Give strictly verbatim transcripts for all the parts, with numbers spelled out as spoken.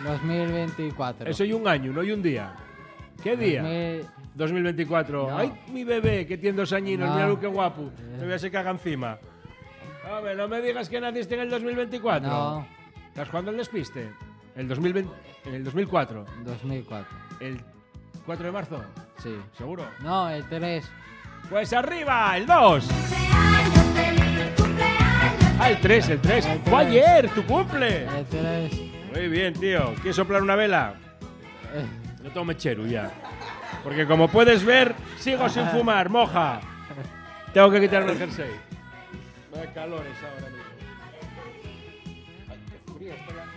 dos mil veinticuatro. Eso y un año, no y un día. ¿Qué día? dos mil... dos mil veinticuatro. No. ¡Ay, mi bebé, que tiene dos añinos! No. Mira lo que guapo. Te voy a se caga encima. A ver, no me digas que naciste en el dos mil veinticuatro. No, ¿Estás jugando al despiste? El dos mil veinte, en el dos mil cuatro. dos mil cuatro. ¿El cuatro de marzo? Sí. ¿Seguro? No, el tres. Pues arriba, el dos. Ah, el tres, el tres. El Fue tres. ayer, tu cumple. El tres. Muy bien, tío. ¿Quieres soplar una vela? Eh, No tomo cheru ya. Porque como puedes ver, sigo sin fumar, moja. Tengo que quitarme el jersey. Vaya calores ahora mismo. Ay, qué frío está la...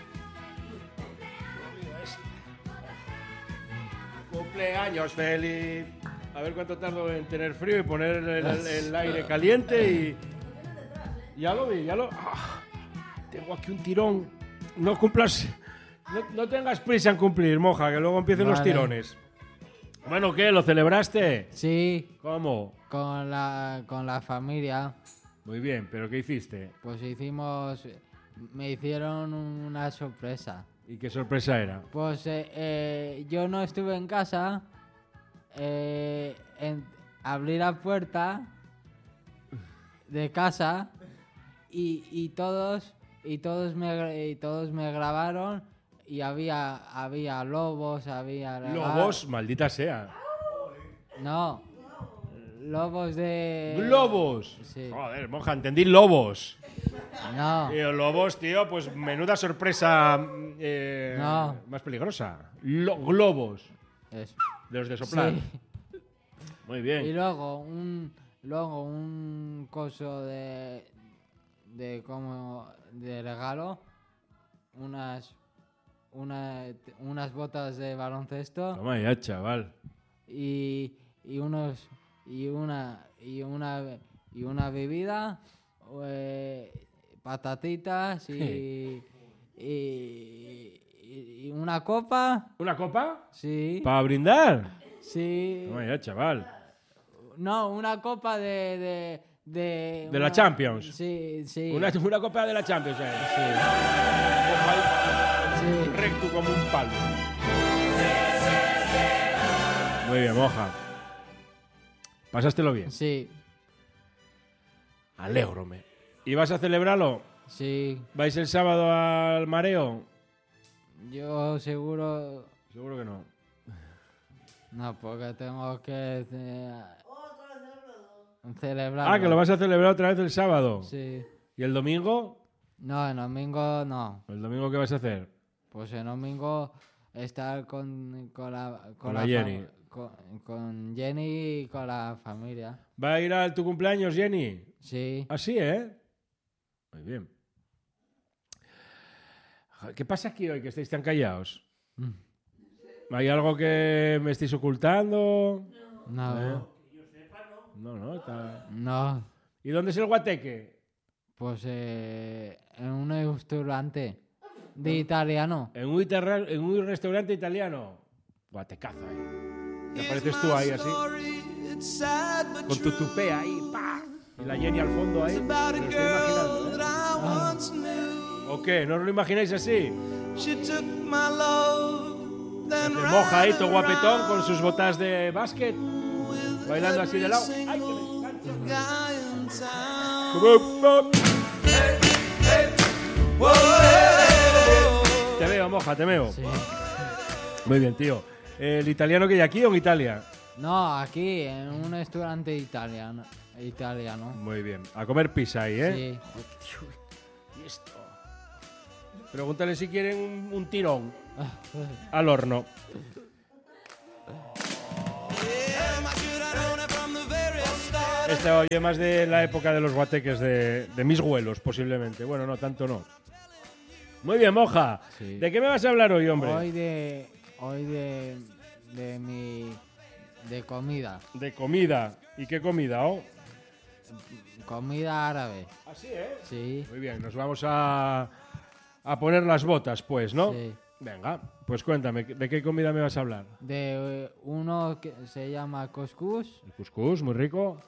Cumpleaños feliz. A ver cuánto tardo en tener frío y poner el, el- el aire caliente y... Ya lo vi, ya lo... Ah, tengo aquí un tirón. No cumplas... No, no tengas prisa en cumplir, moja, que luego empiecen los Vale. tirones. Bueno, ¿qué? ¿Lo celebraste? Sí, ¿Cómo? con la, con la familia. Muy bien, ¿pero qué hiciste? Pues hicimos... Me hicieron una sorpresa. ¿Y qué sorpresa era? Pues eh, eh, yo no estuve en casa. Eh, en- abrí la puerta de casa y, y todos y todos me gra- y todos me grabaron y había había lobos, había Lobos, maldita sea. no lobos de ¡Globos! Sí. Joder, moja, entendí lobos. No, Tío, lobos, tío, pues menuda sorpresa mm, eh, No. más peligrosa. Lo- globos, eso. de los de soplar. Sí. Muy Y bien. luego un luego un coso de de como de regalo, unas una- unas botas de baloncesto Toma ya, chaval. y, y unos y una y una y una bebida, eh, patatitas y, y, y- y una copa, ¿Una copa? sí, ¿Para brindar? sí. Toma ya, chaval. No, una copa de... De, de, De la una- Champions. Sí, sí. Una, una copa de la Champions, eh. sí. Recto como un palo. Muy bien, moja. ¿Pasástelo bien? Sí, Alégrome. ¿Y vas a celebrarlo? sí. ¿Vais el sábado al mareo? Yo seguro... Seguro que no. No, porque tengo que... eh, celebrar. Ah, que lo vas a celebrar otra vez el sábado. Sí. ¿Y el domingo? No, el domingo no. ¿El domingo qué vas a hacer? Pues el domingo estar con, con la... Con la fam- Jenny. Con, con Jenny y con la familia. ¿Va a ir a tu cumpleaños, Jenny? Sí. Así, ¿eh? Muy bien. ¿Qué pasa aquí hoy que estáis tan callados? ¿Hay algo que me estáis ocultando? No. ¿Eh? No, no, está... No. ¿Y dónde es el guateque? Pues eh, en un restaurante de italiano. En un, iterra- en un restaurante italiano. Guatecazo ahí. Te apareces tú ahí así. Con tu tupé ahí, pa. Y la Jenny al fondo ahí. Me lo estoy imaginando, ¿eh? Ah, ¿O qué? ¿No os lo imagináis así? She took my love, then Se moja ahí, todo guapetón, con sus botas de básquet. Bailando así de lado. ¡Ay, que me engancho! guy in town. Te veo, moja, te veo. sí. Muy bien, tío. ¿El italiano que hay aquí o en Italia? No, aquí, en un restaurante italiano. italiano. Muy bien. A comer pizza ahí, ¿eh? Sí. ¿Y esto? Pregúntale si quieren un, un tirón al horno. Este oye más de la época de los guateques de, de mis abuelos, posiblemente. Bueno, no, tanto no. Muy bien, moja. Sí. ¿De qué me vas a hablar hoy, hombre? Hoy de. Hoy de. De mi. De comida. De comida. ¿Y qué comida, oh? Comida árabe. Así, ¿eh? Sí. Muy bien, nos vamos a, a poner las botas, pues, ¿no? Sí. Venga, pues cuéntame, ¿de qué comida me vas a hablar? De eh, uno que se llama couscous. El cuscús, muy rico.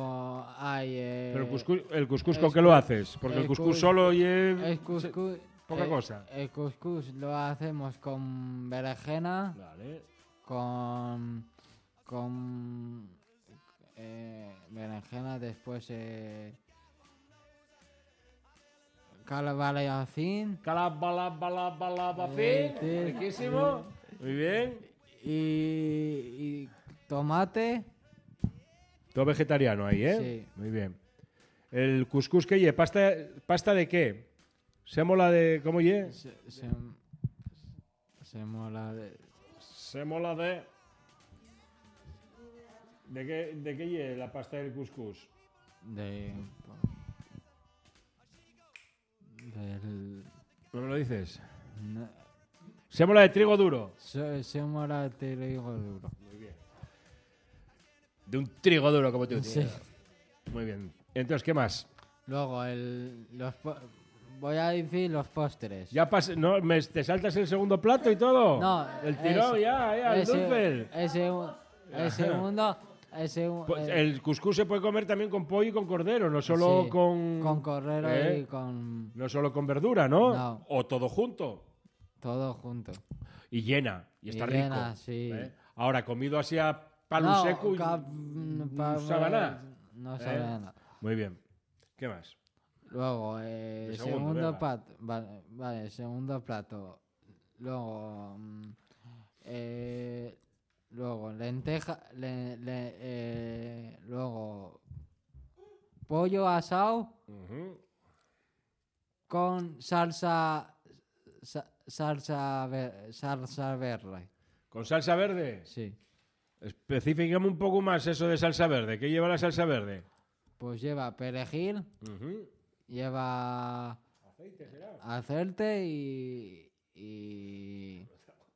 Luego hay. eh, Pero el cuscús, el cuscús es ¿con qué lo cu- haces? Porque el el cuscús cus- solo lleva... es couscous. poca eh, cosa. El couscous lo hacemos con berenjena, Vale. con... con eh, berenjena, después eh, calabacín Calabalabalabalabacín. Sí. Riquísimo. Muy bien. y, y tomate. Todo vegetariano ahí, ¿eh? Sí. Muy bien. El cuscús que lle, pasta, pasta de qué? Sémola de ¿cómo lle? Se, se, se mola de... Sémola de ¿De qué de qué lle la pasta del cuscús? de del... ¿No me lo dices? no, Sémola de trigo duro. se, se mola de trigo duro. Muy bien. De un trigo duro como tú. Sí. tío. Muy bien. Entonces, ¿qué más? Luego, el, los, po- voy a decir los postres. Ya pas no, me, ¿te saltas el segundo plato y todo? No, El tirón, ese- ya, ya, el ese- dulce. El, segu- el segundo... El, segu- Pues el- el cuscús se puede comer también con pollo y con cordero, no solo sí, con... con cordero ¿eh? y con No solo con verdura, ¿no? No. O todo junto. todo junto. Y llena, y Y está llena, rico. sí. ¿eh? Ahora, comido así a palo No, seco y... cap- mm, pa- sabe a nada. No sabe ¿Eh? a nada. Muy bien. ¿Qué más? Luego, eh, El segundo, segundo, venga. plato. Vale, vale, segundo plato. Luego, mm, eh, luego lenteja, le- le- eh, luego pollo asado Ujú. con salsa, sa- salsa, ver- salsa verde. ¿Con salsa verde? Sí. Específicame un poco más eso de salsa verde. ¿Qué lleva la salsa verde? Pues lleva perejil, Ujú. lleva Aceite será. aceite y, y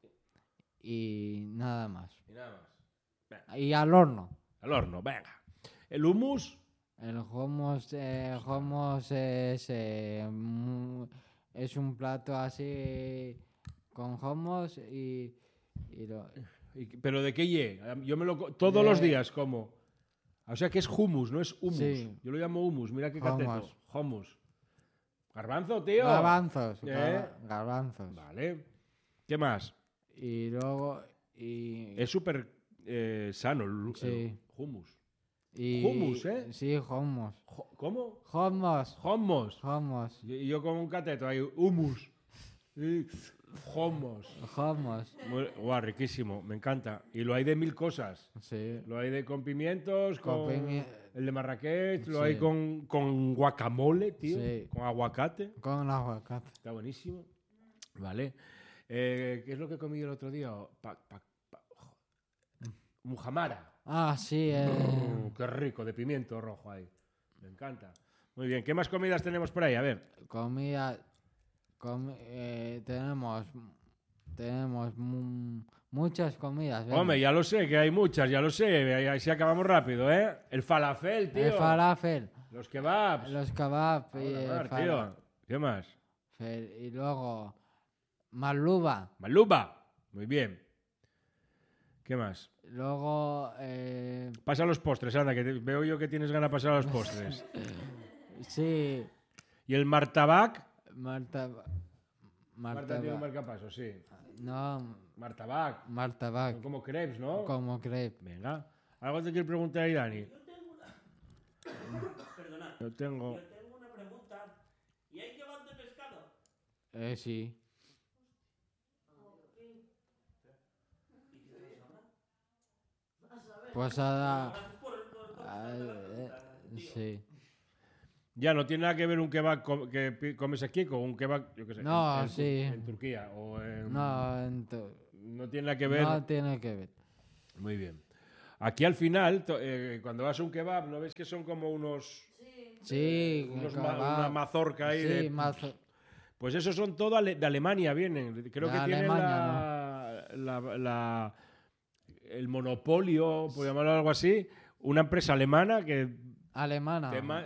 y nada más. Y nada más. Y al horno. Al horno, venga. El hummus, El hummus, eh, hummus es, eh, mu- es un plato así con hummus y, y lo- y- pero ¿de qué lle? Yo me lo co- todos De- los días como. O sea que es hummus, no es hummus. Sí. Yo lo llamo hummus, mira qué Hummus. cateto. Hummus. Garbanzo, tío. garbanzos, ¿Eh? gar- garbanzos. Vale. ¿Qué más? Y luego y, Es súper eh, sano el, el Sí. hummus. y- hummus, ¿eh? Sí, hummus. Jo- ¿Cómo? Hummus. Hummus. Hummus. Y yo como un cateto ahí, hummus. Sí. Hummus. Hummus. Muy- Guau, riquísimo, me encanta. Y lo hay de mil cosas. Sí. Lo hay de con pimientos, con, Con pimi- el de Marrakech, lo Sí. hay con, con guacamole, tío, Sí. con aguacate. Con aguacate. Está buenísimo. Vale. Eh, ¿Qué es lo que comí el otro día? Pa, pa, pa- jo- Mujamara. Ah, sí. Eh, Mm, qué rico, de pimiento rojo ahí. Me encanta. Muy bien, ¿qué más comidas tenemos por ahí? A ver. comida. comi- eh, tenemos. Tenemos mu- muchas comidas. venga. Hombre, ya lo sé, que hay muchas, ya lo sé. Ahí, ahí sí acabamos rápido, ¿eh? El falafel, tío. El falafel. Los kebabs. Los kebabs. y Ahora, el mar, falafel, tío. ¿Qué más? y luego. Maluba. Maluba. Muy bien. ¿Qué más? Luego. Eh, Pasa a los postres, anda, que te- veo yo que tienes ganas de pasar a los postres. sí. ¿Y el martabac? Marta. Marta Marta. tiene un marcapaso, sí. No, Martabac. Marta Bach. Son como crepes, ¿no? Como crepe. Venga. ¿Algo te quiero preguntar ahí, Dani? Perdona, Yo tengo... yo tengo una pregunta. ¿Y hay kebab de pescado? Eh, sí. Pues a, a- eh, sí. Ya, no tiene nada que ver un kebab co- que pi- comes aquí con un kebab, yo qué sé, No, en, en Tur- sí. en Turquía. O en- No, ento- no tiene nada que ver. no tiene que ver. Muy bien. Aquí al final, to- eh, cuando vas a un kebab, ¿no ves que son como unos, Sí, unos ma- kebab. una mazorca ahí? Sí, de, mazo- Pues esos son todo ale- de Alemania, vienen. Creo De que tienen Alemania, la, la- la- el monopolio, por llamarlo algo así, una empresa alemana que alemana. tema-